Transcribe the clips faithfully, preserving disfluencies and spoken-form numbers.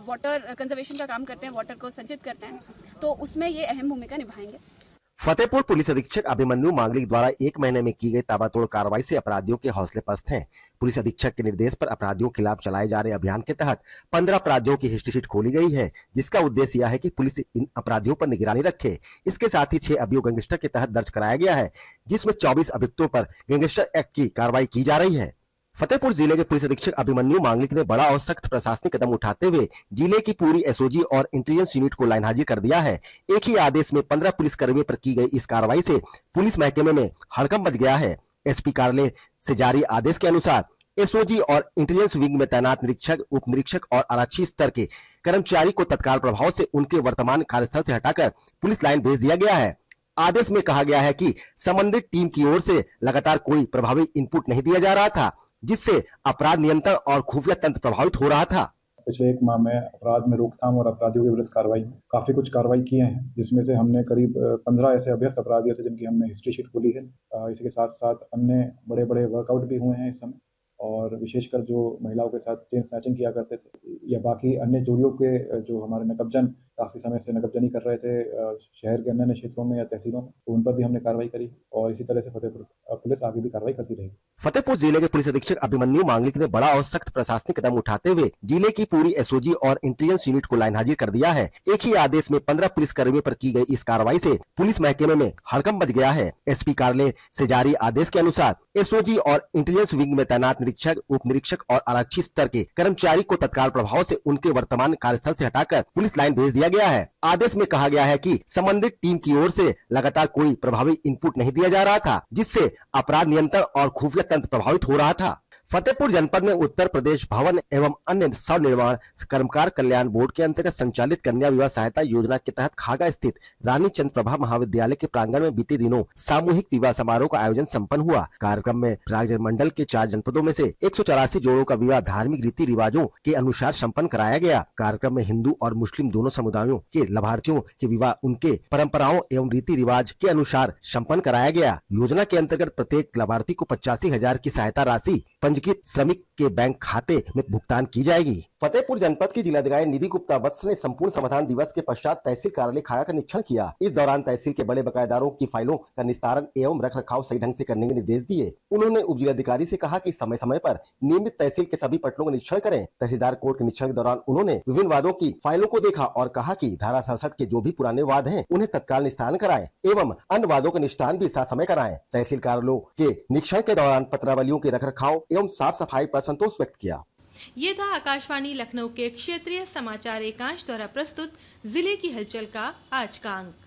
Water conservation का काम करते हैं, वाटर को संचित करते हैं, तो उसमें ये अहम भूमिका निभाएंगे। फतेहपुर पुलिस अधीक्षक अभिमन्यु मांगलिक द्वारा एक महीने में की गई ताबड़तोड़ कार्रवाई से अपराधियों के हौसले पस्त हैं। पुलिस अधीक्षक के निर्देश पर अपराधियों के खिलाफ चलाए जा रहे अभियान के तहत पंद्रह अपराधियों की हिस्ट्री शीट खोली गई है, जिसका उद्देश्य यह है कि पुलिस इन अपराधियों पर निगरानी रखे। इसके साथ ही छह अभियोग गैंगस्टर के तहत दर्ज कराया गया है, जिसमें चौबीस अभियुक्तों पर गैंगस्टर एक्ट की कार्रवाई की जा रही है। फतेहपुर जिले के पुलिस अधीक्षक अभिमन्यु मांगलिक ने बड़ा और सख्त प्रशासनिक कदम उठाते हुए जिले की पूरी एसओजी और इंटेलिजेंस यूनिट को लाइन हाजिर कर दिया है। एक ही आदेश में पंद्रह पुलिस कर्मियों पर की गई इस कार्रवाई से पुलिस महकमे में हड़कंप मच गया है। एसपी कार्यालय से जारी आदेश के अनुसार एसओजी और इंटेलिजेंस विंग में तैनात निरीक्षक, उप निरीक्षक और आरक्षी स्तर के कर्मचारी को तत्काल प्रभाव से उनके वर्तमान कार्यस्थल से हटाकर पुलिस लाइन भेज दिया गया है। आदेश में कहा गया है कि संबंधित टीम की ओर से लगातार कोई प्रभावी इनपुट नहीं दिया जा रहा था, जिससे अपराध नियंत्रण और खुफिया तंत्र प्रभावित हो रहा था। पिछले एक माह में अपराध में रोकथाम और अपराधियों के विरुद्ध कार्रवाई में काफी कुछ कार्रवाई किए हैं, जिसमें से हमने करीब पंद्रह ऐसे अभ्यस्त अपराधियों थे जिनकी हमने हिस्ट्री शीट खोली है। इसी के साथ साथ अन्य बड़े बड़े वर्कआउट भी हुए हैं इस समय, और विशेषकर जो महिलाओं के साथ चेन स्नैचिंग किया करते थे या बाकी अन्य चोरियों के जो हमारे नकबजन काफी समय से नकबजनी कर रहे थे शहर के अन्य अन्य क्षेत्रों में या तहसीलों में, तो उन पर भी हमने कार्रवाई करी और इसी तरह से फतेहपुर पुलिस आगे भी कार्रवाई करती रहेगी। फतेहपुर जिले के पुलिस अधीक्षक अभिमन्यु मांगलिक ने बड़ा और सख्त प्रशासनिक कदम उठाते हुए जिले की पूरी एसओजी और इंटेलिजेंस यूनिट को लाइन हाजिर कर दिया है। एक ही आदेश में पंद्रह पुलिस कर्मियों पर की गई इस कार्रवाई से पुलिस महकमे में हड़कंप मच गया है। एसपी कार्यालय से जारी आदेश के अनुसार एसओजी और इंटेलिजेंस विंग में तैनात निरीक्षक, उप निरीक्षक और आरक्षी स्तर के कर्मचारी को तत्काल प्रभाव से उनके वर्तमान कार्यस्थल से हटाकर पुलिस लाइन भेज दिया गया है। आदेश में कहा गया है कि संबंधित टीम की ओर से लगातार कोई प्रभावी इनपुट नहीं दिया जा रहा था, जिससे अपराध नियंत्रण और खुफिया तंत्र प्रभावित हो रहा था। फतेहपुर जनपद में उत्तर प्रदेश भवन एवं अन्य सौ निर्माण कर्मकार कल्याण बोर्ड के अंतर्गत संचालित कन्या विवाह सहायता योजना के तहत खागा स्थित रानी चंद प्रभा महाविद्यालय के प्रांगण में बीते दिनों सामूहिक विवाह समारोह का आयोजन संपन्न हुआ। कार्यक्रम में राज्य मंडल के चार जनपदों में से एक सौ चौरासी जोड़ों का विवाह धार्मिक रीति रिवाजों के अनुसार संपन्न कराया गया। कार्यक्रम में हिंदू और मुस्लिम दोनों समुदायों के लाभार्थियों के विवाह उनके परंपराओं एवं रीति रिवाज के अनुसार संपन्न कराया गया। योजना के अंतर्गत प्रत्येक लाभार्थी को पचासी हजार की सहायता राशि पंजीकृत श्रमिक के बैंक खाते में भुगतान की जाएगी। फतेहपुर जनपद की जिलाधिकारी निधि गुप्ता वत्स ने संपूर्ण समाधान दिवस के पश्चात तहसील कार्यालय खागा का निरीक्षण किया। इस दौरान तहसील के बड़े बकायेदारों की फाइलों का निस्तारण एवं रख रखाव सही ढंग से करने के निर्देश दिए। उन्होंने उप जिलाधिकारी से कहा कि समय समय पर नियमित तहसील के सभी पटलों का निरीक्षण करें। तहसीलदार कोर्ट के निरीक्षण के दौरान उन्होंने विभिन्न वादों की फाइलों को देखा और कहा कि धारा सड़सठ के जो भी पुराने वाद हैं उन्हें तत्काल निस्तारण कराएं एवं अन्य वादों का निस्तारण भी साथ समय कराएं। तहसील कार्यालयों के निरीक्षण के दौरान पत्रावलियों के रख रखाव एवं साफ सफाई पर संतोष व्यक्त किया। ये था आकाशवाणी लखनऊ के क्षेत्रीय समाचार एकांश द्वारा प्रस्तुत जिले की हलचल का आज का अंक।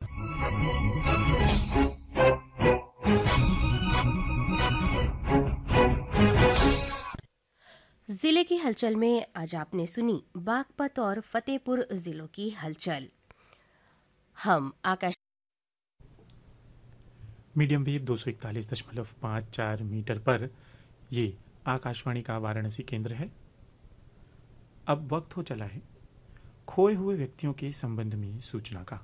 जिले की हलचल में आज आपने सुनी बागपत और फतेहपुर जिलों की हलचल। हम आकाश मीडियम वेव दो सौ इकतालीस दशमलव पाँच चार मीटर पर ये आकाशवाणी का वाराणसी केंद्र है। अब वक्त हो चला है खोए हुए व्यक्तियों के संबंध में सूचना का।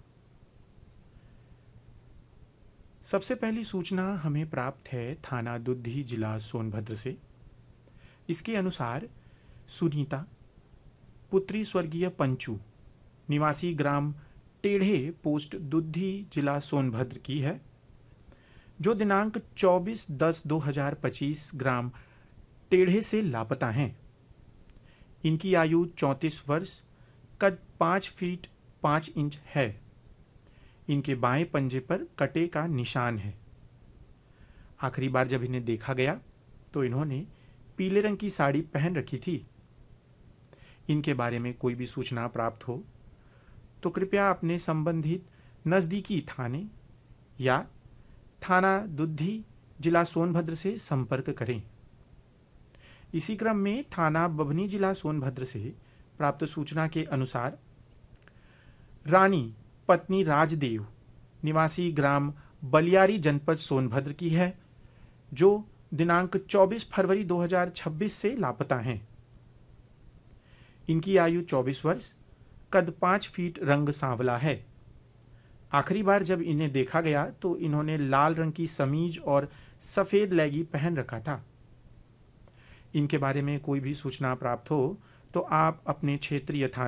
सबसे पहली सूचना हमें प्राप्त है थाना दुद्धी जिला सोनभद्र से। इसके अनुसार सुनीता पुत्री स्वर्गीय पंचू निवासी ग्राम टेढ़े पोस्ट दुद्धी जिला सोनभद्र की है, जो दिनांक चौबीस दस दो हजार पच्चीस ग्राम टेढ़े से लापता हैं। इनकी आयु चौंतीस वर्ष, कद पाँच फीट पाँच इंच है। इनके बाएं पंजे पर कटे का निशान है। आखिरी बार जब इन्हें देखा गया तो इन्होंने पीले रंग की साड़ी पहन रखी थी। इनके बारे में कोई भी सूचना प्राप्त हो तो कृपया अपने संबंधित नज़दीकी थाने या थाना दुद्धी जिला सोनभद्र से संपर्क करें। इसी क्रम में थाना बभनी जिला सोनभद्र से प्राप्त सूचना के अनुसार रानी पत्नी राजदेव निवासी ग्राम बलियारी जनपद सोनभद्र की है, जो दिनांक चौबीस फरवरी दो हजार छब्बीस से लापता हैं। इनकी आयु चौबीस वर्ष, कद पाँच फीट, रंग सांवला है। आखिरी बार जब इन्हें देखा गया तो इन्होंने लाल रंग की समीज और सफ़ेद लेगी पहन रखा था। इनके बारे में कोई भी सूचना प्राप्त हो तो आप अपने क्षेत्रीय थाना